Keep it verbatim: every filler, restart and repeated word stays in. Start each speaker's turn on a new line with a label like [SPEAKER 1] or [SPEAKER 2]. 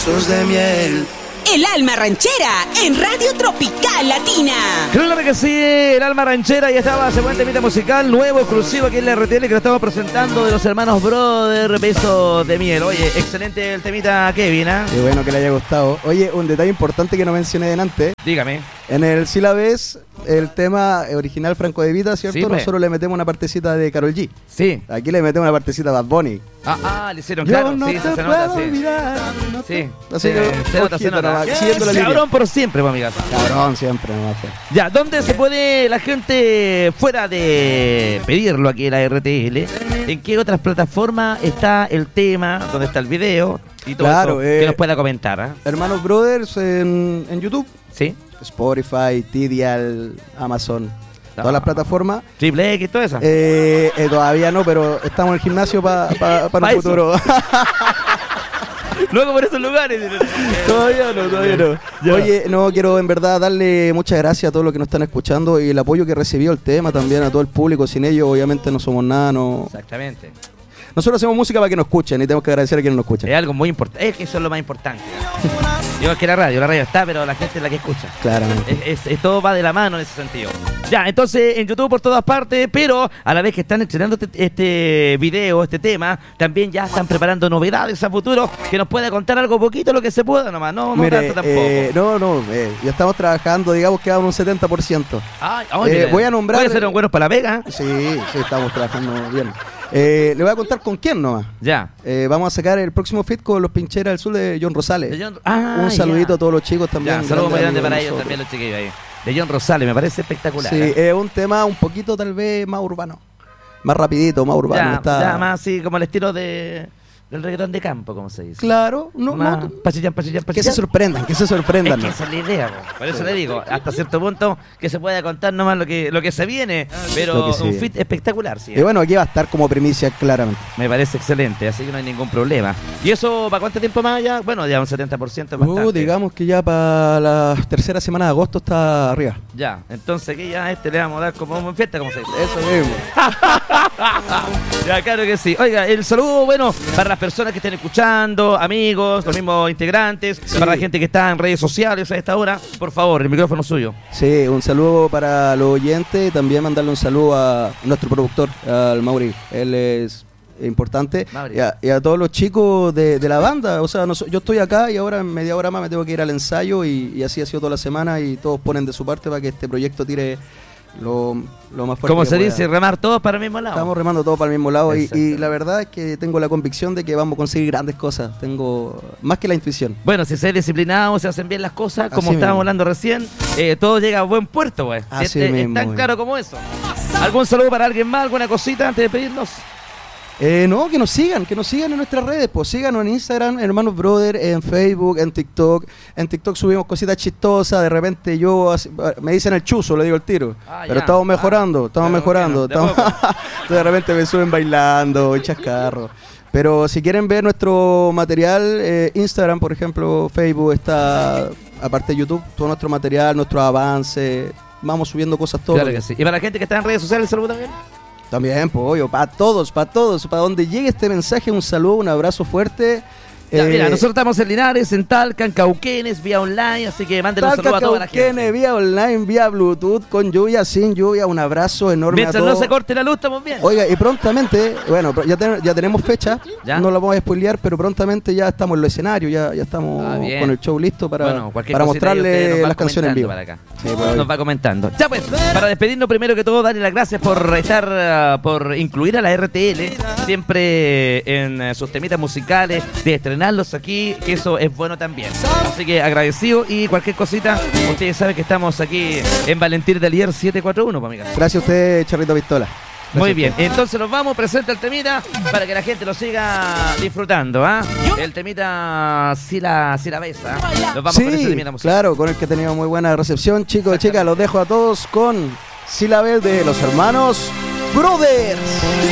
[SPEAKER 1] besos de miel.
[SPEAKER 2] El Alma Ranchera en Radio Tropical Latina.
[SPEAKER 3] Claro que sí, el Alma Ranchera ya estaba, se buen temita musical nuevo, exclusivo aquí en la R T L que lo estamos presentando de los hermanos Brother, Besos de Miel. Oye, excelente el temita, Kevin, ¿eh?
[SPEAKER 4] Qué bueno que le haya gustado. Oye, un detalle importante que no mencioné delante.
[SPEAKER 3] Dígame.
[SPEAKER 4] En el Sílabes, el tema original Franco De Vita, ¿cierto?
[SPEAKER 3] Sí, pues.
[SPEAKER 4] Nosotros le metemos una partecita de Karol G.
[SPEAKER 3] Sí.
[SPEAKER 4] Aquí le metemos una partecita de Bad Bunny.
[SPEAKER 3] Ah, ah, le hicieron
[SPEAKER 4] Yo
[SPEAKER 3] claro.
[SPEAKER 4] no
[SPEAKER 3] Sí,
[SPEAKER 4] te
[SPEAKER 3] se, se
[SPEAKER 4] puedo
[SPEAKER 3] nota, sí.
[SPEAKER 4] olvidar. No
[SPEAKER 3] Sí,
[SPEAKER 4] te...
[SPEAKER 3] Así
[SPEAKER 4] sí,
[SPEAKER 3] que se nota, se
[SPEAKER 4] ojito
[SPEAKER 3] nota.
[SPEAKER 4] nomás, siguiendo la línea.
[SPEAKER 3] Cabrón por siempre, pues, amigas.
[SPEAKER 4] Cabrón siempre nomás. Pues.
[SPEAKER 3] Ya, ¿dónde se puede la gente, fuera de pedirlo aquí en la R T L, en qué otras plataformas está el tema, dónde está el video y todo
[SPEAKER 4] Claro,
[SPEAKER 3] eso,
[SPEAKER 4] eh,
[SPEAKER 3] que nos pueda comentar? ¿eh?
[SPEAKER 4] Hermanos Brothers en, en YouTube,
[SPEAKER 3] Sí.
[SPEAKER 4] Spotify, Tidal, Amazon,
[SPEAKER 3] No.
[SPEAKER 4] todas las plataformas.
[SPEAKER 3] Triple X, toda esa.
[SPEAKER 4] Eh, eh, todavía no, pero estamos en el gimnasio para pa, pa
[SPEAKER 3] Pa
[SPEAKER 4] un
[SPEAKER 3] eso.
[SPEAKER 4] futuro.
[SPEAKER 3] Luego por esos lugares.
[SPEAKER 4] Todavía no, todavía no.
[SPEAKER 3] Ya.
[SPEAKER 4] Oye, no, quiero en verdad darle muchas gracias a todos los que nos están escuchando y el apoyo que recibió el tema también a todo el público. Sin ellos, obviamente, no somos nada. No...
[SPEAKER 3] Exactamente.
[SPEAKER 4] Nosotros hacemos música para que nos escuchen y tenemos que agradecer a quienes nos escuchan.
[SPEAKER 3] Es algo muy importante. Es que eso es lo más importante. Digo, es que la radio, la radio está, pero la gente es la que escucha.
[SPEAKER 4] Claramente.
[SPEAKER 3] Es, es- es- todo va de la mano en ese sentido. Ya, entonces en YouTube por todas partes, pero a la vez que están estrenando este, este video, este tema, también ya están preparando novedades a futuro, que nos pueda contar algo poquito, lo que se pueda nomás, no, no
[SPEAKER 4] Mire,
[SPEAKER 3] tanto tampoco.
[SPEAKER 4] eh, no, no, eh, ya estamos trabajando, digamos que vamos un setenta por ciento.
[SPEAKER 3] Ay, oye,
[SPEAKER 4] eh, voy a nombrar-
[SPEAKER 3] Voy a ser un buenos para la Vega.
[SPEAKER 4] Sí, sí, estamos trabajando bien. Eh, le voy a contar con quién nomás.
[SPEAKER 3] Ya.
[SPEAKER 4] Eh, vamos a sacar el próximo fit con los Pincheras del Sur de John Rosales.
[SPEAKER 3] De John- Ah,
[SPEAKER 4] un
[SPEAKER 3] ya.
[SPEAKER 4] saludito a todos los chicos también.
[SPEAKER 3] Ya, un saludo muy grande
[SPEAKER 4] amigos
[SPEAKER 3] para
[SPEAKER 4] de
[SPEAKER 3] ellos
[SPEAKER 4] nosotros.
[SPEAKER 3] también, los chiquillos ahí. De John Rosales, me parece espectacular.
[SPEAKER 4] Sí,
[SPEAKER 3] ¿eh?
[SPEAKER 4] es un tema un poquito tal vez más urbano. Más rapidito, más urbano.
[SPEAKER 3] ya,
[SPEAKER 4] está...
[SPEAKER 3] ya más así como el estilo de del reggaetón de campo, como se dice.
[SPEAKER 4] Claro, no,
[SPEAKER 3] Más
[SPEAKER 4] no.
[SPEAKER 3] pachillán, pachillán,
[SPEAKER 4] Que
[SPEAKER 3] pachillán.
[SPEAKER 4] se sorprendan, que se sorprendan.
[SPEAKER 3] Es que
[SPEAKER 4] ¿no?
[SPEAKER 3] esa es la idea, po. Por eso le digo, hasta cierto punto que se pueda contar nomás lo que lo que se viene, pero
[SPEAKER 4] Lo que se
[SPEAKER 3] un
[SPEAKER 4] viene.
[SPEAKER 3] fit espectacular, sí.
[SPEAKER 4] Y bueno, aquí va a estar como primicia claramente.
[SPEAKER 3] Me parece excelente, así que no hay ningún problema. ¿Y eso para cuánto tiempo más ya? Bueno, ya un setenta por ciento es bastante.
[SPEAKER 4] Uh, digamos que ya para la tercera semana de agosto está arriba.
[SPEAKER 3] Ya, entonces aquí ya a este le vamos a dar como en fiesta, como se dice.
[SPEAKER 4] Eso mismo.
[SPEAKER 3] Ya, claro que sí. Oiga, el saludo, bueno, para las personas que estén escuchando, amigos, los mismos integrantes,
[SPEAKER 4] Sí.
[SPEAKER 3] para la gente que está en redes sociales a esta hora, por favor, el micrófono es suyo.
[SPEAKER 4] Sí, un saludo para los oyentes y también mandarle un saludo a nuestro productor, al Mauri. Él es importante.
[SPEAKER 3] Mauri.
[SPEAKER 4] Y a, y a todos los chicos de, de la banda. O sea, no so- yo estoy acá y ahora en media hora más me tengo que ir al ensayo y, y así ha sido toda la semana y todos ponen de su parte para que este proyecto tire lo, lo más fuerte
[SPEAKER 3] Como
[SPEAKER 4] que
[SPEAKER 3] se
[SPEAKER 4] pueda.
[SPEAKER 3] dice, remar todos para el mismo lado.
[SPEAKER 4] Estamos remando todos para el mismo lado y, y
[SPEAKER 3] Exactamente.
[SPEAKER 4] la verdad es que tengo la convicción de que vamos a conseguir grandes cosas. Tengo más que la intuición.
[SPEAKER 3] Bueno, si se es disciplinado, se hacen bien las cosas, como
[SPEAKER 4] Así
[SPEAKER 3] estábamos
[SPEAKER 4] mismo.
[SPEAKER 3] hablando recién, eh, todo llega a buen puerto, güey.
[SPEAKER 4] Así
[SPEAKER 3] es, es
[SPEAKER 4] mismo,
[SPEAKER 3] tan
[SPEAKER 4] güey.
[SPEAKER 3] claro como eso. ¿Algún saludo para alguien más? ¿Alguna cosita antes de pedirnos?
[SPEAKER 4] Eh, no, que nos sigan, que nos sigan en nuestras redes, pues síganos en Instagram, Hermanos Brother, en Facebook, en TikTok. En TikTok subimos cositas chistosas, de repente yo, así- me dicen el chuzo, le digo el tiro.
[SPEAKER 3] Ah,
[SPEAKER 4] Pero
[SPEAKER 3] ya.
[SPEAKER 4] estamos mejorando,
[SPEAKER 3] Ah,
[SPEAKER 4] estamos
[SPEAKER 3] pero
[SPEAKER 4] mejorando.
[SPEAKER 3] bueno, de
[SPEAKER 4] estamos- Entonces de repente me suben bailando, chascarro. Pero si quieren ver nuestro material, eh, Instagram, por ejemplo, Facebook, está, aparte de YouTube, todo nuestro material, nuestros avances. Vamos subiendo cosas todos.
[SPEAKER 3] Claro que sí. ¿Y para la gente que está en redes sociales, saludo también?
[SPEAKER 4] También, pues, obvio, para todos, para todos, para donde llegue este mensaje, un saludo, un abrazo fuerte.
[SPEAKER 3] Ya,
[SPEAKER 4] Eh,
[SPEAKER 3] mira, nosotros estamos en Linares, en Talca, en Cauquenes, vía online, así que mándenos un
[SPEAKER 4] Talca,
[SPEAKER 3] saludo a toda la
[SPEAKER 4] Cauquenes,
[SPEAKER 3] gente.
[SPEAKER 4] vía online, vía Bluetooth, con lluvia, sin lluvia, un abrazo enorme
[SPEAKER 3] Mientras
[SPEAKER 4] a
[SPEAKER 3] no
[SPEAKER 4] todos.
[SPEAKER 3] se corte la luz, estamos bien.
[SPEAKER 4] Oiga, y prontamente, bueno, ya, ten- ya tenemos fecha,
[SPEAKER 3] ¿Ya?
[SPEAKER 4] no la vamos a spoilear, pero prontamente ya estamos en los escenarios, ya, ya estamos
[SPEAKER 3] Ah, bien.
[SPEAKER 4] con el show listo para,
[SPEAKER 3] Bueno, cualquier
[SPEAKER 4] para
[SPEAKER 3] cosita ahí ustedes nos
[SPEAKER 4] mostrarle
[SPEAKER 3] van
[SPEAKER 4] las canciones en vivo.
[SPEAKER 3] comentando para acá.
[SPEAKER 4] Sí, pues,
[SPEAKER 3] Nos va comentando. Ya pues, para despedirnos primero que todo, darle las gracias por estar, ah, por incluir a la R T L siempre en eh, sus temitas musicales, de estrenarlos aquí, que eso es bueno también. Así que agradecido y cualquier cosita, ustedes saben que estamos aquí en Valentín de Alier siete cuatro uno, pues, amiga.
[SPEAKER 4] Gracias a usted, Charrito Pistola. Gracias
[SPEAKER 3] Muy
[SPEAKER 4] a
[SPEAKER 3] bien,
[SPEAKER 4] usted.
[SPEAKER 3] entonces nos vamos, presenta el temita para que la gente lo siga disfrutando, ¿ah? El temita si la, si la besa. Nos vamos con ese
[SPEAKER 4] Sí,
[SPEAKER 3] temita musical.
[SPEAKER 4] claro, con el que teníamos muy buena recepción. Chicos y chicas, los dejo a todos con Sílabes de los hermanos Brothers.